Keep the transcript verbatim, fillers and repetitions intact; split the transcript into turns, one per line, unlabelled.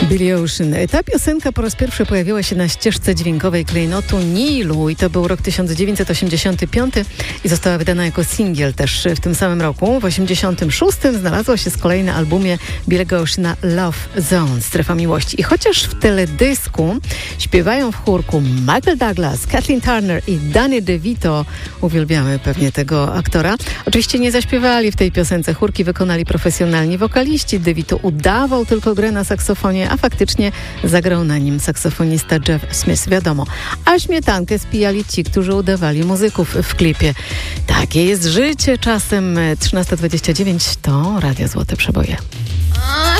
Billy Ocean. Ta piosenka po raz pierwszy pojawiła się na ścieżce dźwiękowej klejnotu Nilu i to był rok tysiąc dziewięćset osiemdziesiąty piąty i została wydana jako singiel też w tym samym roku. W osiemdziesiątym szóstym znalazła się z kolei na albumie Billy'ego Oceana Love Zone, Strefa Miłości. I chociaż w teledysku śpiewają w chórku Michael Douglas, Kathleen Turner i Danny DeVito, uwielbiamy pewnie tego aktora, oczywiście nie zaśpiewali w tej piosence. Chórki wykonali profesjonalni wokaliści. DeVito udawał tylko grę na saksofonie, a faktycznie zagrał na nim saksofonista Jeff Smith, wiadomo. A śmietankę spijali ci, którzy udawali muzyków w klipie. Takie jest życie czasem. trzynasta dwadzieścia dziewięć to Radio Złote Przeboje.